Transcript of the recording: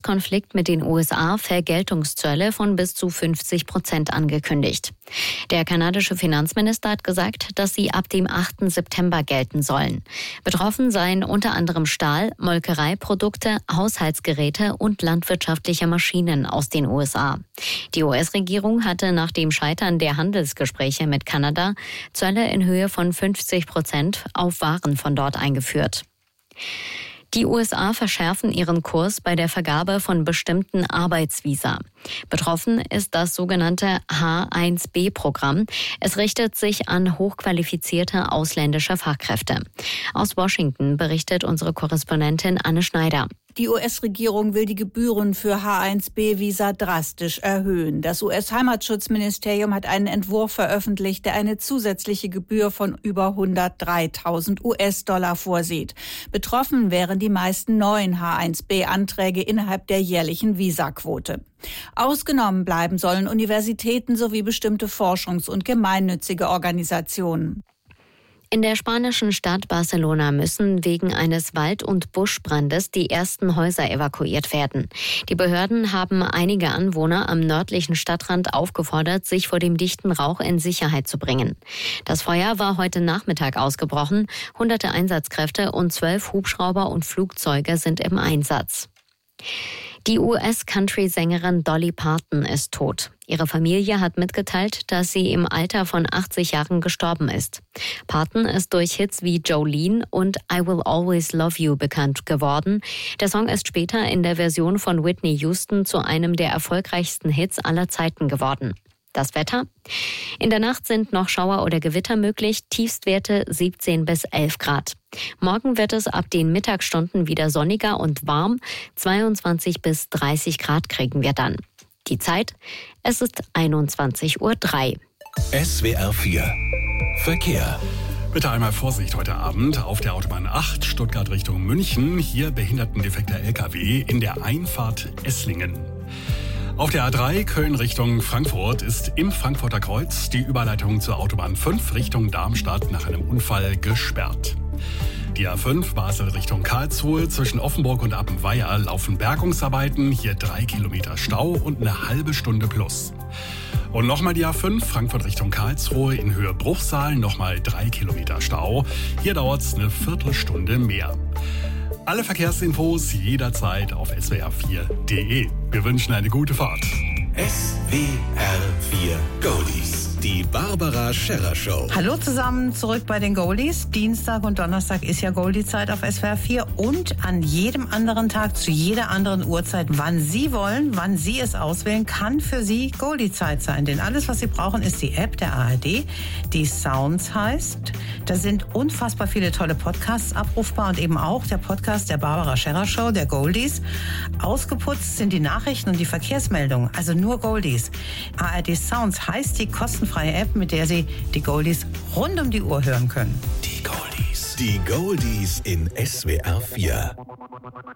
Handelskonflikt mit den USA Vergeltungszölle von bis zu 50% angekündigt. Der kanadische Finanzminister hat gesagt, dass sie ab dem 8. September gelten sollen. Betroffen seien unter anderem Stahl, Molkereiprodukte, Haushaltsgeräte und landwirtschaftliche Maschinen aus den USA. Die US-Regierung hatte nach dem Scheitern der Handelsgespräche mit Kanada Zölle in Höhe von 50% auf Waren von dort eingeführt. Die USA verschärfen ihren Kurs bei der Vergabe von bestimmten Arbeitsvisa. Betroffen ist das sogenannte H-1B-Programm. Es richtet sich an hochqualifizierte ausländische Fachkräfte. Aus Washington berichtet unsere Korrespondentin Anne Schneider. Die US-Regierung will die Gebühren für H-1B-Visa drastisch erhöhen. Das US-Heimatschutzministerium hat einen Entwurf veröffentlicht, der eine zusätzliche Gebühr von über 103.000 US-Dollar vorsieht. Betroffen wären die meisten neuen H-1B-Anträge innerhalb der jährlichen Visaquote. Ausgenommen bleiben sollen Universitäten sowie bestimmte Forschungs- und gemeinnützige Organisationen. In der spanischen Stadt Barcelona müssen wegen eines Wald- und Buschbrandes die ersten Häuser evakuiert werden. Die Behörden haben einige Anwohner am nördlichen Stadtrand aufgefordert, sich vor dem dichten Rauch in Sicherheit zu bringen. Das Feuer war heute Nachmittag ausgebrochen. Hunderte Einsatzkräfte und 12 Hubschrauber und Flugzeuge sind im Einsatz. Die US-Country-Sängerin Dolly Parton ist tot. Ihre Familie hat mitgeteilt, dass sie im Alter von 80 Jahren gestorben ist. Parton ist durch Hits wie Jolene und I Will Always Love You bekannt geworden. Der Song ist später in der Version von Whitney Houston zu einem der erfolgreichsten Hits aller Zeiten geworden. Das Wetter? In der Nacht sind noch Schauer oder Gewitter möglich, Tiefstwerte 17 bis 11 Grad. Morgen wird es ab den Mittagsstunden wieder sonniger und warm, 22 bis 30 Grad kriegen wir dann. Die Zeit? Es ist 21:03 Uhr. SWR 4 Verkehr. Bitte einmal Vorsicht heute Abend auf der Autobahn 8 Stuttgart Richtung München. Hier behindertendefekter LKW in der Einfahrt Esslingen. Auf der A3 Köln Richtung Frankfurt ist im Frankfurter Kreuz die Überleitung zur Autobahn 5 Richtung Darmstadt nach einem Unfall gesperrt. Die A5 Basel Richtung Karlsruhe zwischen Offenburg und Appenweier laufen Bergungsarbeiten, hier 3 Kilometer Stau und eine halbe Stunde plus. Und nochmal die A5 Frankfurt Richtung Karlsruhe in Höhe Bruchsal, nochmal 3 Kilometer Stau. Hier dauert's eine Viertelstunde mehr. Alle Verkehrsinfos jederzeit auf swr4.de. Wir wünschen eine gute Fahrt. SWR 4 Goldies. Die Barbara Scherrer Show. Hallo zusammen, zurück bei den Goldies. Dienstag und Donnerstag ist ja Goldie-Zeit auf SWR 4 und an jedem anderen Tag, zu jeder anderen Uhrzeit, wann Sie wollen, wann Sie es auswählen, kann für Sie Goldie-Zeit sein. Denn alles, was Sie brauchen, ist die App der ARD, die Sounds heißt. Da sind unfassbar viele tolle Podcasts abrufbar und eben auch der Podcast der Barbara Scherrer Show, der Goldies. Ausgeputzt sind die Nachrichten und die Verkehrsmeldungen, also nur Goldies. ARD Sounds heißt die kostenfreie App, mit der Sie die Goldies rund um die Uhr hören können. Die Goldies. Die Goldies in SWR 4.